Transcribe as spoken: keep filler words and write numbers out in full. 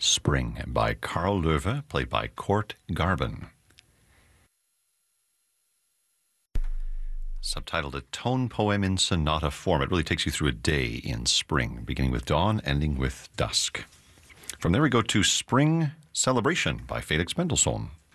Spring by Carl Löwe, played by Kurt Garben. Subtitled A Tone Poem in Sonata Form. It really takes you through a day in spring, beginning with dawn, ending with dusk. From there we go to Spring Celebration by Felix Mendelssohn.